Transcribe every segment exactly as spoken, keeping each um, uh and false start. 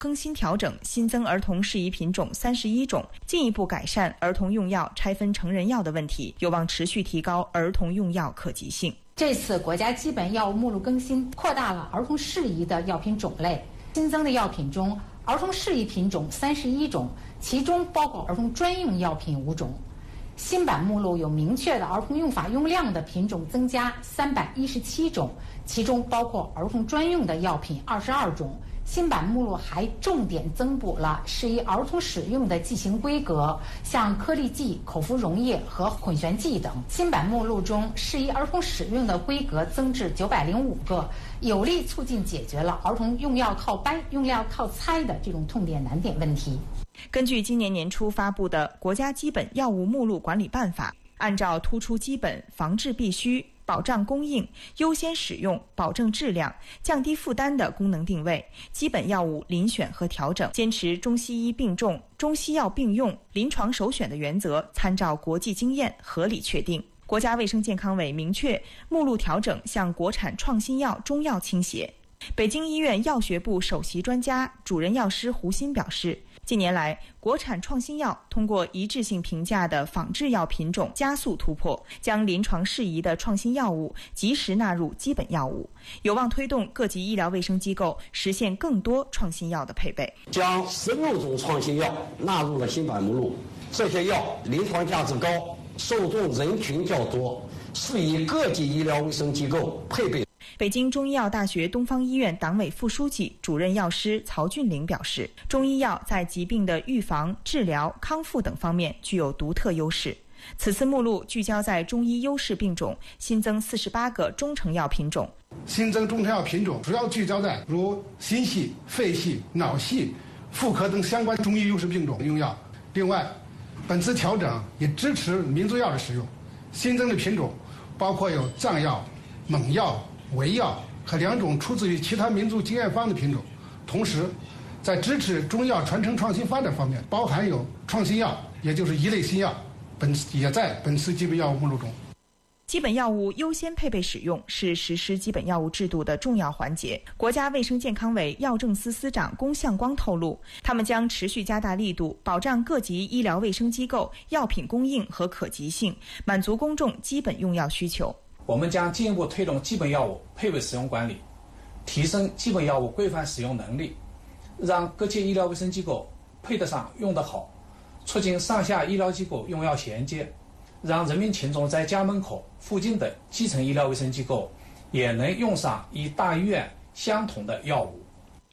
更新调整新增儿童适宜品种三十一种，进一步改善儿童用药拆分成人药的问题，有望持续提高儿童用药可及性。 这次国家基本药物目录更新，扩大了儿童适宜的药品种类。新增的药品中，儿童适宜品种三十一种，其中包括儿童专用药品五种。新版目录有明确的儿童用法用量的品种增加三百一十七种，其中包括儿童专用的药品二十二种。新版目录还重点增补了适宜儿童使用的剂型规格，像颗粒剂、口服溶液和混悬剂等。新版目录中适宜儿童使用的规格增至九百零五个，有力促进解决了儿童用药靠掰、用药靠猜的这种痛点难点问题。 根据今年年初发布的《国家基本药物目录管理办法》，按照突出基本、防治必须、保障供应、优先使用、保证质量、降低负担的功能定位，基本药物遴选和调整，坚持中西医并重、中西药并用、临床首选的原则，参照国际经验合理确定。国家卫生健康委明确，目录调整向国产创新药、中药倾斜。北京医院药学部首席专家、主任药师胡鑫表示，近年来，国产创新药通过一致性评价的仿制药品种加速突破，将临床适宜的创新药物及时纳入基本药物，有望推动各级医疗卫生机构实现更多创新药的配备。 将十六种创新药纳入了新版目录，这些药临床价值高，受众人群较多，适宜各级医疗卫生机构配备。 北京中医药大学东方医院党委副书记、主任药师曹俊玲表示，中医药在疾病的预防、治疗、康复等方面具有独特优势。此次目录聚焦在中医优势病种，新增四十八个中成药品种。 新增中成药品种主要聚焦在如心系、肺系、脑系、妇科等相关中医优势病种用药。另外，本次调整也支持民族药的使用，新增的品种包括有藏药、蒙药、维药和两种出自于其他民族经验方的品种。同时，在支持中药传承创新发展方面，包含有创新药，也就是一类新药，本也在本次基本药物目录中。 基本药物优先配备使用是实施基本药物制度的重要环节。国家卫生健康委药政司司长龚向光透露，他们将持续加大力度，保障各级医疗卫生机构药品供应和可及性，满足公众基本用药需求。 我们将进一步推动基本药物配备使用管理，提升基本药物规范使用能力，让各级医疗卫生机构配得上、用得好，促进上下医疗机构用药衔接，让人民群众在家门口附近的基层医疗卫生机构也能用上与大医院相同的药物。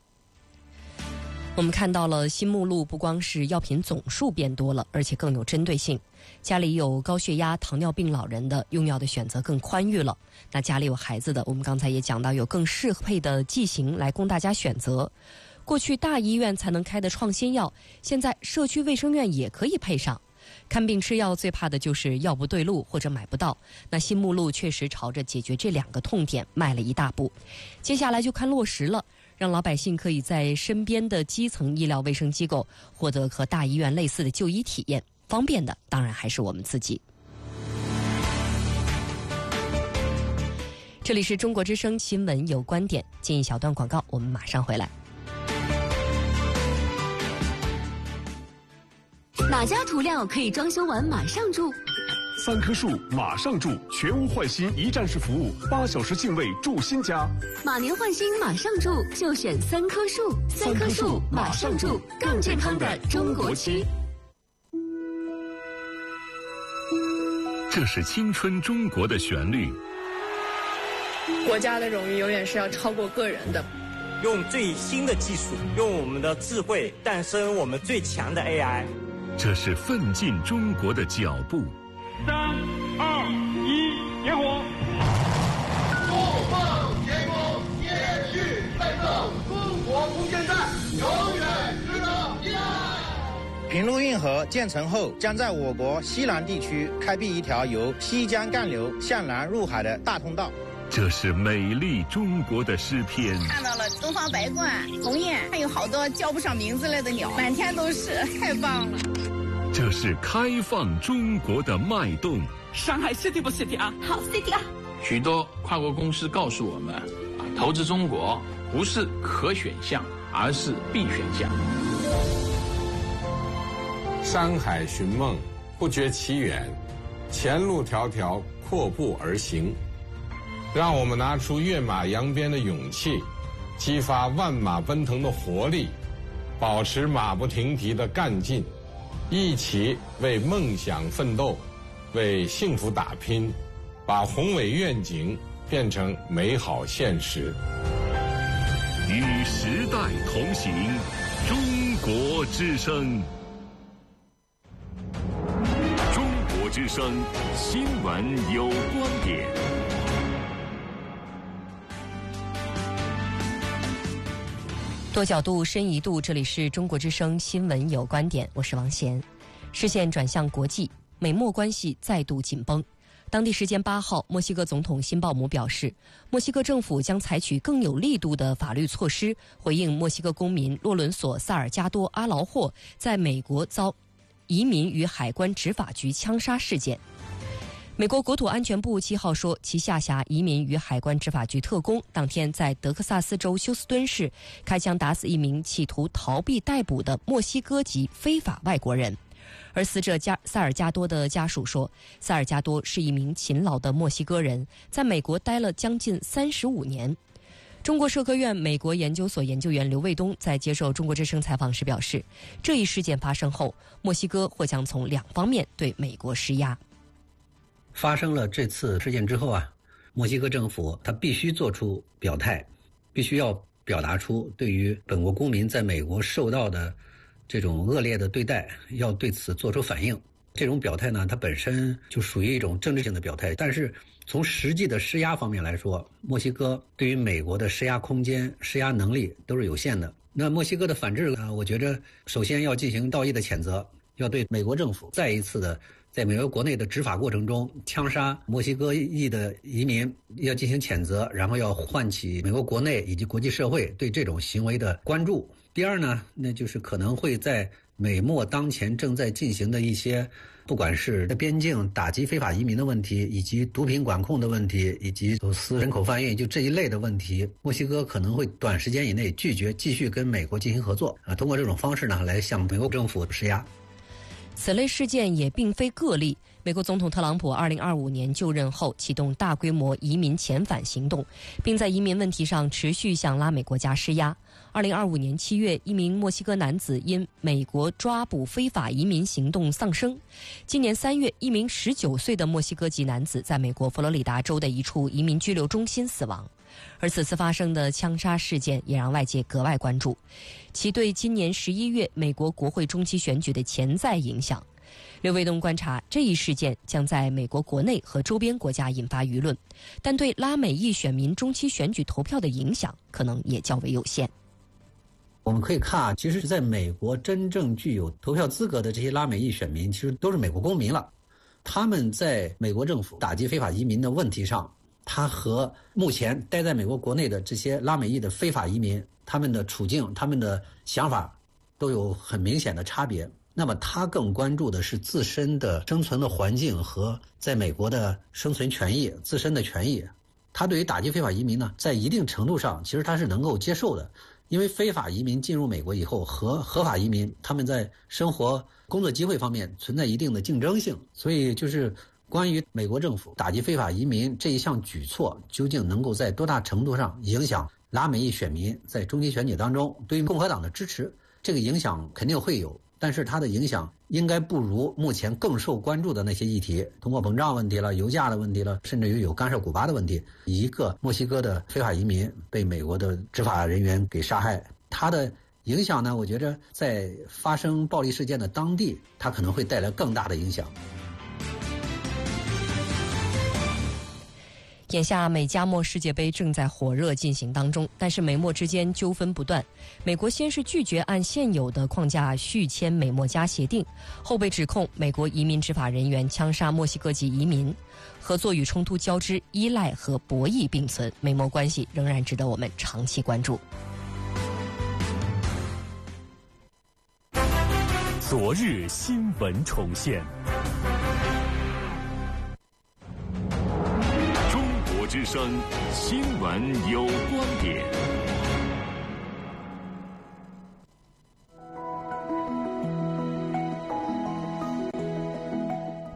我们看到了新目录不光是药品总数变多了，而且更有针对性。家里有高血压、糖尿病老人的用药的选择更宽裕了。那家里有孩子的，我们刚才也讲到有更适配的剂型来供大家选择。过去大医院才能开的创新药，现在社区卫生院也可以配上。看病吃药最怕的就是药不对路或者买不到，那新目录确实朝着解决这两个痛点迈了一大步。接下来就看落实了，让老百姓可以在身边的基层医疗卫生机构获得和大医院类似的就医体验，方便的当然还是我们自己。这里是中国之声新闻有观点，进一小段广告，我们马上回来。 哪家涂料可以装修完马上住？ 三棵树马上住，全屋换新一站式服务，八小时净位住新家。 马年换新马上住，就选三棵树。三棵树马上住，更健康的中国区。 这是青春中国的旋律。 国家的荣誉永远是要超过个人的。 用最新的技术，用我们的智慧诞生我们最强的 A I。 这是奋进中国的脚步。 三二一，点火！ 不放前功，延续奋斗，中国空间站永远值得依赖。 平陆运河建成后，将在我国西南地区开辟一条由西江干流向南入海的大通道。 这是美丽中国的诗篇。 看到了东方白鹳、鸿雁，还有好多叫不上名字来的鸟，满天都是，太棒了。 这是开放中国的脉动。 上海 City 不 City 啊？ 好 City 啊！ 许多跨国公司告诉我们，投资中国不是可选项， 而是 B 选项。 山海寻梦，不觉其远，前路迢迢，阔步而行。让我们拿出跃马扬鞭的勇气，激发万马奔腾的活力，保持马不停蹄的干劲，一起为梦想奋斗，为幸福打拼，把宏伟愿景变成美好现实。 与时代同行，中国之声。中国之声新闻有观点。 多角度、深一度，这里是中国之声新闻有观点，我是王贤。视线转向国际，美墨关系再度紧绷。当地时间八号，墨西哥总统辛鲍姆表示，墨西哥政府将采取更有力度的法律措施，回应墨西哥公民洛伦索·萨尔加多·阿劳霍在美国遭移民与海关执法局枪杀事件。美国国土安全部七号说，其下辖移民与海关执法局特工当天在德克萨斯州休斯敦市开枪打死一名企图逃避逮捕的墨西哥籍非法外国人。而死者加萨尔加多的家属说，萨尔加多是一名勤劳的墨西哥人，在美国待了将近三十五年。中国社科院美国研究所研究员刘卫东在接受中国之声采访时表示，这一事件发生后，墨西哥或将从两方面对美国施压。 发生了这次事件之后啊，墨西哥政府他必须做出表态，必须要表达出对于本国公民在美国受到的这种恶劣的对待，要对此做出反应。这种表态呢，它本身就属于一种政治性的表态，但是从实际的施压方面来说，墨西哥对于美国的施压空间、施压能力都是有限的。那墨西哥的反制呢，我觉着首先要进行道义的谴责，要对美国政府再一次的在美国国内的执法过程中枪杀墨西哥裔的移民要进行谴责，然后要唤起美国国内以及国际社会对这种行为的关注。第二呢，那就是可能会在美墨当前正在进行的一些，不管是边境打击非法移民的问题，以及毒品管控的问题，以及走私人口贩运，就这一类的问题，墨西哥可能会短时间以内拒绝继续跟美国进行合作啊，通过这种方式呢，来向美国政府施压。 此类事件也并非个例。美国总统特朗普二零二五年就任后启动大规模移民遣返行动，并在移民问题上持续向拉美国家施压。二零二五年七月，一名墨西哥男子因美国抓捕非法移民行动丧生。今年三月，一名十九岁的墨西哥籍男子在美国佛罗里达州的一处移民拘留中心死亡。而此次发生的枪杀事件也让外界格外关注，其对今年十一月美国国会中期选举的潜在影响。刘卫东观察，这一事件将在美国国内和周边国家引发舆论，但对拉美裔选民中期选举投票的影响可能也较为有限。 我们可以看啊，其实在美国真正具有投票资格的这些拉美裔选民，其实都是美国公民了。他们在美国政府打击非法移民的问题上，他和目前待在美国国内的这些拉美裔的非法移民，他们的处境、他们的想法都有很明显的差别。那么他更关注的是自身的生存的环境和在美国的生存权益、自身的权益。他对于打击非法移民呢，在一定程度上其实他是能够接受的，因为非法移民进入美国以后和合法移民他们在生活、工作机会方面存在一定的竞争性，所以就是关于美国政府打击非法移民这一项举措究竟能够在多大程度上影响拉美裔选民在中期选举当中对于共和党的支持，这个影响肯定会有，但是它的影响应该不如目前更受关注的那些议题，通货膨胀问题了、油价的问题了，甚至于有干涉古巴的问题。一个墨西哥的非法移民被美国的执法人员给杀害，它的影响呢，我觉得在发生暴力事件的当地，它可能会带来更大的影响。 眼下美加墨世界杯正在火热进行当中，但是美墨之间纠纷不断。美国先是拒绝按现有的框架续签美墨加协定，后被指控美国移民执法人员枪杀墨西哥籍移民。合作与冲突交织，依赖和博弈并存，美墨关系仍然值得我们长期关注。 昨日新闻重现。之声新闻有观点。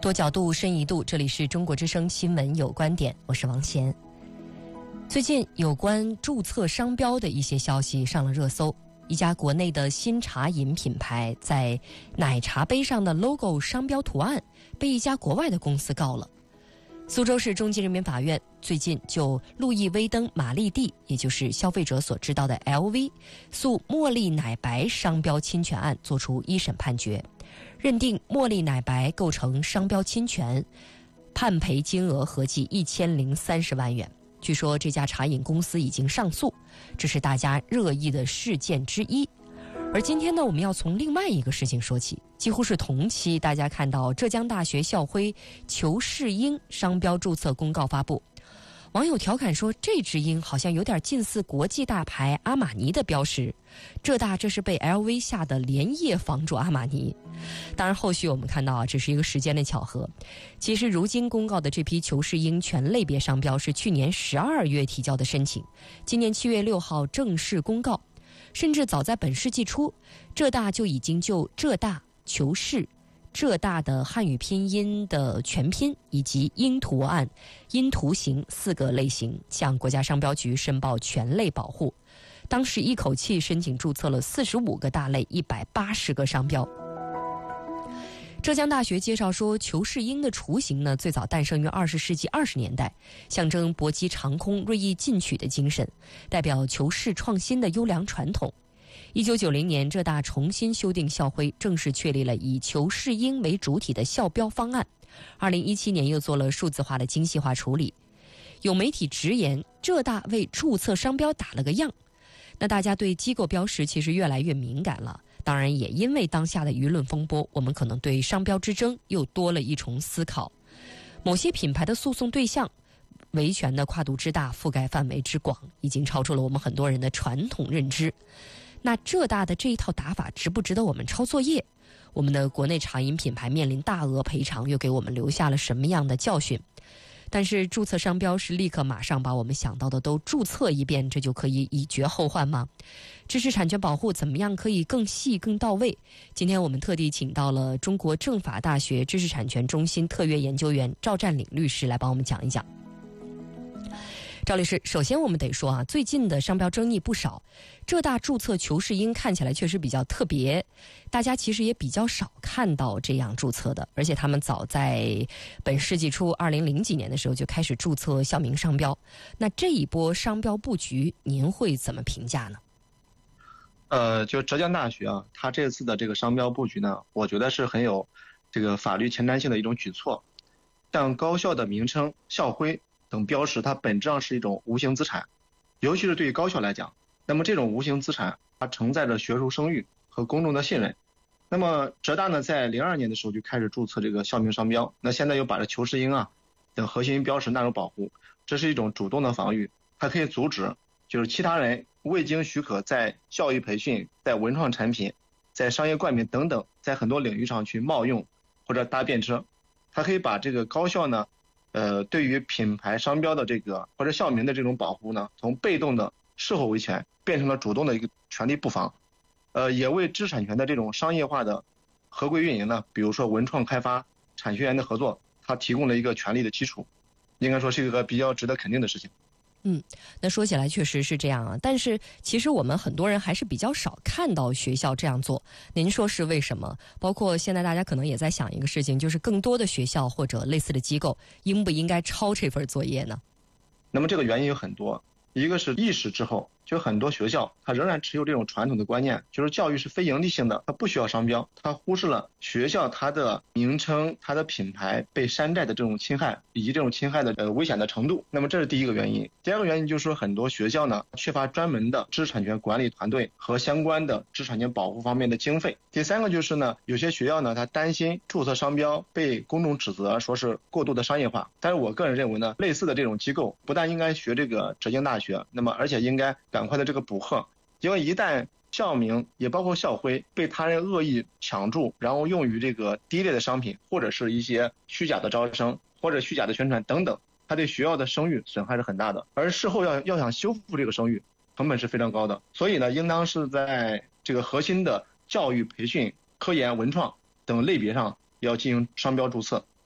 多角度深一度，这里是中国之声新闻有观点，我是王贤。最近有关注册商标的一些消息上了热搜，一家国内的新茶饮品牌在奶茶杯上的 logo 商标图案被一家国外的公司告了。苏州市中级人民法院最近就路易威登玛丽蒂，也就是消费者所知道的 L V 诉茉莉奶白商标侵权案作出一审判决，认定茉莉奶白构成商标侵权，判赔金额合计一千零三十万元。据说这家茶饮公司已经上诉，这是大家热议的事件之一。而今天呢，我们要从另外一个事情说起，几乎是同期，大家看到浙江大学校徽裘世英商标注册公告发布，网友调侃说，这只鹰好像有点近似国际大牌阿玛尼的标识，浙大这是被 L V 下的连夜防住阿玛尼。当然后续我们看到啊，只是一个时间的巧合，其实如今公告的这批裘世英全类别商标是去年十二月提交的申请，今年七月六号正式公告。甚至早在本世纪初，浙大就已经就浙大、裘世、浙大的汉语拼音的全拼以及鹰图案、鹰图形四个类型向国家商标局申报全类保护。当时一口气申请注册了四十五个大类、一百八十个商标。浙江大学介绍说，裘世英的雏形呢，最早诞生于二十世纪二十年代，象征搏击长空、锐意进取的精神，代表裘世创新的优良传统。一九九零年，浙大重新修订校徽，正式确立了以裘世英为主体的校标方案。二零一七年又做了数字化的精细化处理。有媒体直言，浙大为注册商标打了个样。那大家对机构标识其实越来越敏感了。当然也因为当下的舆论风波，我们可能对商标之争又多了一重思考。某些品牌的诉讼对象维权的跨度之大，覆盖范围之广，已经超出了我们很多人的传统认知。那浙大的这一套打法值不值得我们抄作业？我们的国内茶饮品牌面临大额赔偿，又给我们留下了什么样的教训？但是注册商标是立刻马上把我们想到的都注册一遍，这就可以以绝后患吗？知识产权保护怎么样可以更细更到位？今天我们特地请到了中国政法大学知识产权中心特约研究员赵占领律师来帮我们讲一讲。赵律师，首先我们得说啊，最近的商标争议不少，浙大注册裘世英看起来确实比较特别，大家其实也比较少看到这样注册的，而且他们早在本世纪初二零零几年的时候就开始注册校名商标。那这一波商标布局，您会怎么评价呢？ 呃，就浙江大学啊，它这次的这个商标布局呢，我觉得是很有这个法律前瞻性的一种举措。像高校的名称、校徽等标识，它本质上是一种无形资产，尤其是对于高校来讲，那么这种无形资产它承载着学术声誉和公众的信任。那么浙大呢，在零二年的时候就开始注册这个校名商标，那现在又把这裘世英啊等核心标识纳入保护，这是一种主动的防御，它可以阻止就是其他人未经许可在教育培训、在文创产品、在商业冠名等等，在很多领域上去冒用或者搭便车。它可以把这个高校呢呃，对于品牌商标的这个或者校名的这种保护呢，从被动的事后维权变成了主动的一个权利布防，呃，也为知识产权的这种商业化的合规运营呢，比如说文创开发、产学研的合作，它提供了一个权利的基础，应该说是一个比较值得肯定的事情。 嗯，那说起来确实是这样啊，但是其实我们很多人还是比较少看到学校这样做。您说是为什么？包括现在大家可能也在想一个事情，就是更多的学校或者类似的机构应不应该抄这份作业呢？ 那么这个原因有很多，一个是意识之后，就很多学校它仍然持有这种传统的观念，就是教育是非盈利性的，它不需要商标，它忽视了学校它的名称、它的品牌被山寨的这种侵害以及这种侵害的呃危险的程度。那么这是第一个原因。第二个原因就是说，很多学校呢缺乏专门的知识产权管理团队和相关的知识产权保护方面的经费。第三个就是呢，有些学校呢他担心注册商标被公众指责说是过度的商业化，但是我个人认为呢，类似的这种机构不但应该学这个浙江大学，那么而且应该赶快的这个补课，因为一旦校名也包括校徽被他人恶意抢注，然后用于这个低劣的商品，或者是一些虚假的招生或者虚假的宣传等等，它对学校的声誉损害是很大的，而事后要要想修复这个声誉，成本是非常高的。所以呢，应当是在这个核心的教育培训、科研、文创等类别上要进行商标注册。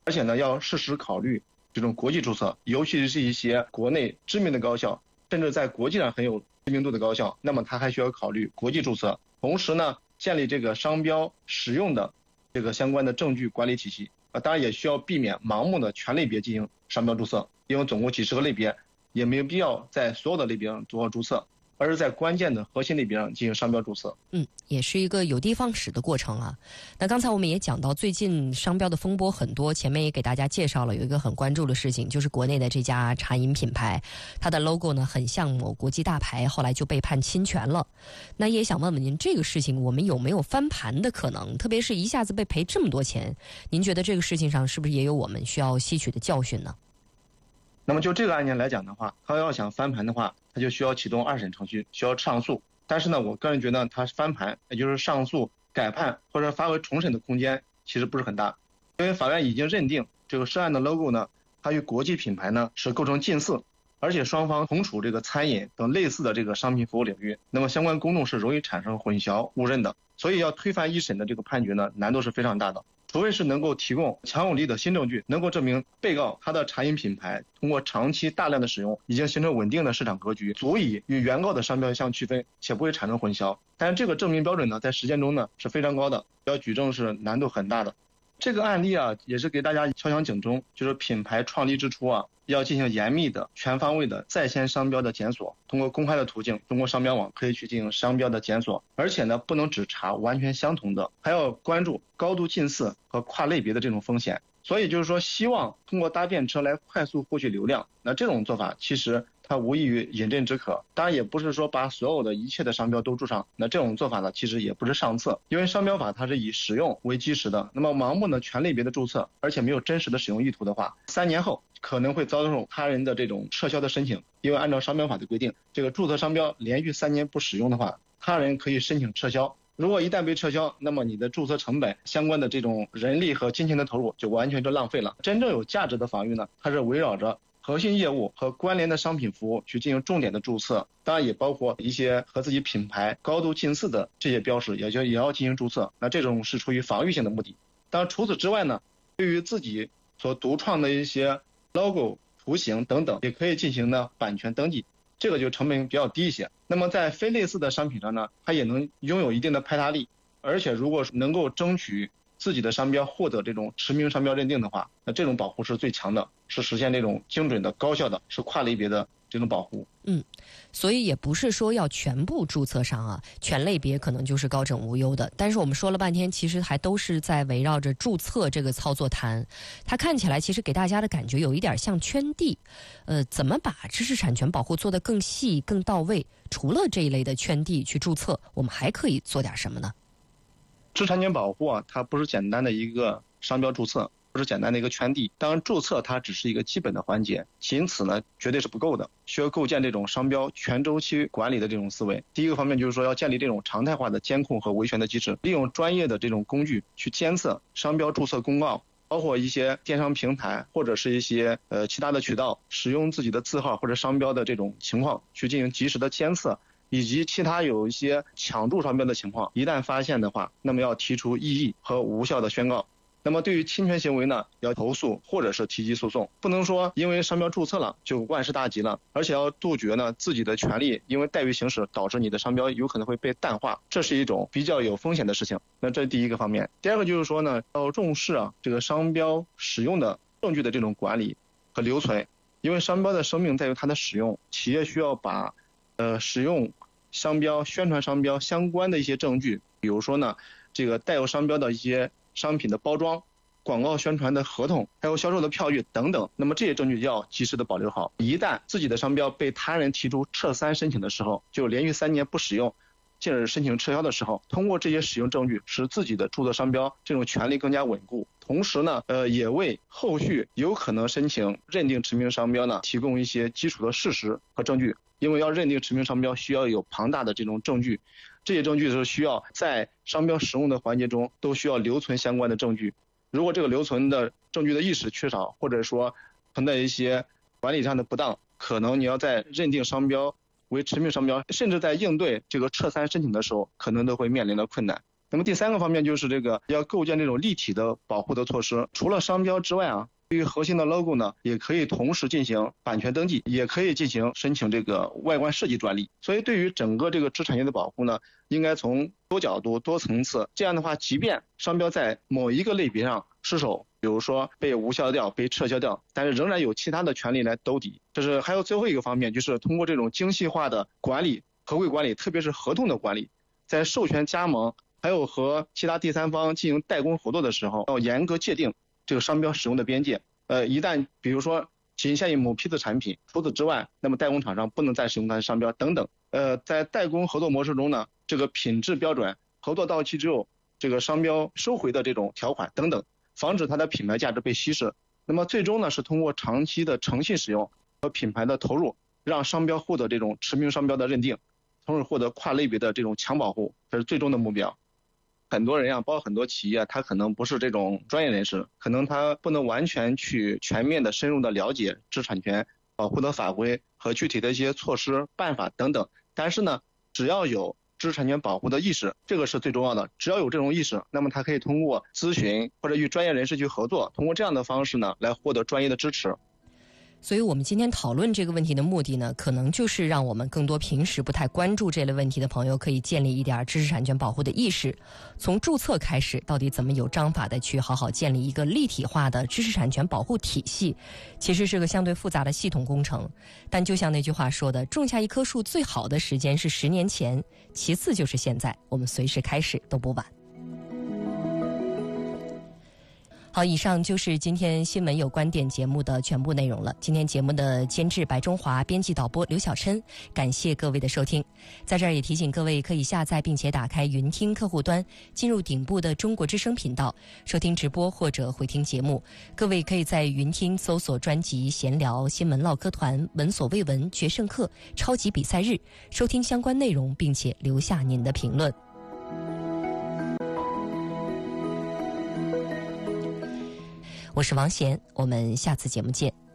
而且呢要适时考虑这种国际注册，尤其是一些国内知名的高校，甚至在国际上很有知名度的高校，那么它还需要考虑国际注册。同时呢，建立这个商标使用的这个相关的证据管理体系啊，当然也需要避免盲目的全类别进行商标注册，因为总共几十个类别，也没有必要在所有的类别上做注册，而是在关键的核心类别上进行商标注册。 嗯，也是一个有的放矢的过程啊。那刚才我们也讲到，最近商标的风波很多，前面也给大家介绍了有一个很关注的事情，就是国内的这家茶饮品牌，它的 logo 呢很像某国际大牌，后来就被判侵权了。那也想问问您，这个事情我们有没有翻盘的可能？特别是一下子被赔这么多钱，您觉得这个事情上是不是也有我们需要吸取的教训呢？ 那么就这个案件来讲的话，他要想翻盘的话，他就需要启动二审程序，需要上诉。但是呢，我个人觉得他翻盘，也就是上诉、改判或者发回重审的空间其实不是很大，因为法院已经认定这个涉案的 logo 呢，它与国际品牌呢是构成近似，而且双方同处这个餐饮等类似的这个商品服务领域，那么相关公众是容易产生混淆误认的，所以要推翻一审的这个判决呢，难度是非常大的。除非是能够提供强有力的新证据，能够证明被告他的茶饮品牌通过长期大量的使用，已经形成稳定的市场格局，足以与原告的商标相区分，且不会产生混淆。但是这个证明标准呢，在实践中呢是非常高的，要举证是难度很大的。这个案例啊，也是给大家敲响警钟，就是品牌创立之初啊，要进行严密的、全方位的在线商标的检索，通过公开的途径，中国商标网可以去进行商标的检索，而且呢，不能只查完全相同的，还要关注高度近似和跨类别的这种风险。所以就是说，希望通过搭便车来快速获取流量，那这种做法其实它无异于饮鸩止渴。当然也不是说把所有的一切的商标都注上，那这种做法呢，其实也不是上策，因为商标法它是以使用为基石的。那么盲目的全类别的注册，而且没有真实的使用意图的话，三年后可能会遭受他人的这种撤销的申请，因为按照商标法的规定，这个注册商标连续三年不使用的话，他人可以申请撤销。如果一旦被撤销，那么你的注册成本、相关的这种人力和金钱的投入就完全就浪费了。真正有价值的法律呢，它是围绕着核心业务和关联的商品服务去进行重点的注册，当然也包括一些和自己品牌高度近似的这些标识，也就也要进行注册。那这种是出于防御性的目的。当然除此之外呢，对于自己所独创的一些 logo、图形等等，也可以进行呢版权登记。这个就成本比较低一些。那么在非类似的商品上呢，它也能拥有一定的拍打力，而且如果能够争取自己的商标获得这种驰名商标认定的话，那这种保护是最强的，是实现这种精准的、高效的，是跨类别的这种保护。 嗯，所以也不是说要全部注册上啊，全类别可能就是高枕无忧的。但是我们说了半天，其实还都是在围绕着注册这个操作谈。它看起来其实给大家的感觉有一点像圈地。呃，怎么把知识产权保护做得更细、更到位？除了这一类的圈地去注册，我们还可以做点什么呢？ 知识产权保护啊，它不是简单的一个商标注册，不是简单的一个圈地。当然注册它只是一个基本的环节，仅此呢绝对是不够的，需要构建这种商标全周期管理的这种思维。第一个方面就是说要建立这种常态化的监控和维权的机制，利用专业的这种工具去监测商标注册公告，包括一些电商平台或者是一些呃其他的渠道使用自己的字号或者商标的这种情况去进行及时的监测，以及其他有一些抢注商标的情况，一旦发现的话，那么要提出异议和无效的宣告。那么对于侵权行为呢，要投诉或者是提起诉讼，不能说因为商标注册了就万事大吉了，而且要杜绝呢自己的权利因为怠于行使导致你的商标有可能会被淡化，这是一种比较有风险的事情。那这是第一个方面。第二个就是说呢，要重视啊这个商标使用的证据的这种管理和留存，因为商标的生命在于它的使用，企业需要把呃使用商标、宣传商标相关的一些证据，比如说呢这个带有商标的一些商品的包装、广告宣传的合同，还有销售的票据等等，那么这些证据要及时的保留好。一旦自己的商标被他人提出撤三申请的时候，就连续三年不使用，进而申请撤销的时候，通过这些使用证据使自己的注册商标这种权利更加稳固，同时呢呃也为后续有可能申请认定驰名商标呢提供一些基础的事实和证据。因为要认定驰名商标需要有庞大的这种证据，这些证据是需要在商标使用的环节中都需要留存相关的证据。如果这个留存的证据的意识缺少，或者说存在一些管理上的不当，可能你要在认定商标为驰名商标，甚至在应对这个撤三申请的时候，可能都会面临的困难。 那么第三个方面就是这个要构建这种立体的保护的措施，除了商标之外啊，对于核心的 logo 呢，也可以同时进行版权登记，也可以进行申请这个外观设计专利。所以对于整个这个知识产权的保护呢，应该从多角度、多层次。这样的话，即便商标在某一个类别上失守，比如说被无效掉、被撤销掉，但是仍然有其他的权利来兜底。这是还有最后一个方面，就是通过这种精细化的管理、合规管理，特别是合同的管理，在授权加盟还有和其他第三方进行代工合作的时候，要严格界定这个商标使用的边界。呃，一旦比如说仅限于某批次产品，除此之外，那么代工厂商不能再使用它的商标等等。呃，在代工合作模式中呢，这个品质标准、合作到期之后这个商标收回的这种条款等等，防止它的品牌价值被稀释。那么最终呢，是通过长期的诚信使用和品牌的投入，让商标获得这种驰名商标的认定，从而获得跨类别的这种强保护，这是最终的目标。很多人啊，包括很多企业，他可能不是这种专业人士，可能他不能完全去全面的、深入的了解知识产权保护的法规和具体的一些措施、办法等等。但是呢，只要有知识产权保护的意识，这个是最重要的。只要有这种意识，那么他可以通过咨询或者与专业人士去合作，通过这样的方式呢，来获得专业的支持。 所以我们今天讨论这个问题的目的呢，可能就是让我们更多平时不太关注这类问题的朋友，可以建立一点知识产权保护的意识。从注册开始，到底怎么有章法的去好好建立一个立体化的知识产权保护体系，其实是个相对复杂的系统工程。但就像那句话说的，种下一棵树最好的时间是十年前，其次就是现在，我们随时开始都不晚。好，以上就是今天新闻有观点节目的全部内容了。今天节目的监制白中华，编辑导播刘晓琛，感谢各位的收听。在这儿也提醒各位，可以下载并且打开云听客户端，进入顶部的中国之声频道，收听直播或者回听节目。各位可以在云听搜索专辑闲聊、新闻唠嗑团、闻所未闻、决胜客、超级比赛日，收听相关内容，并且留下您的评论。我是王贤，我们下次节目见。